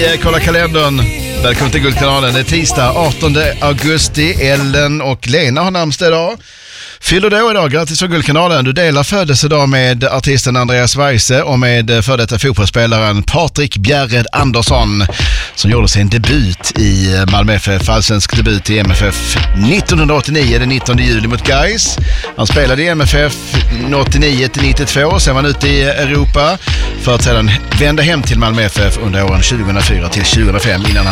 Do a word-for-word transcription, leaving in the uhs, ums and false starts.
Vi kollar kalendern. Välkommen till Guldkanalen. Det är tisdag artonde augusti. Ellen och Lena har namnsdag idag. Fyller då idag, grattis till Guldkanalen. Du delar födelsedag med artisten Andreas Weise och med för detta fotbollsspelaren Patrik Bjerred Andersson som gjorde sin debut i Malmö F F, allsvensk debut i M F F nittonhundraåttionio, den nittonde juli mot Gais. Han spelade i M F F åttionio till nittiotvå, sen var han ute i Europa för att sedan vända hem till Malmö F F under åren tjugohundrafyra till tjugohundrafem innan han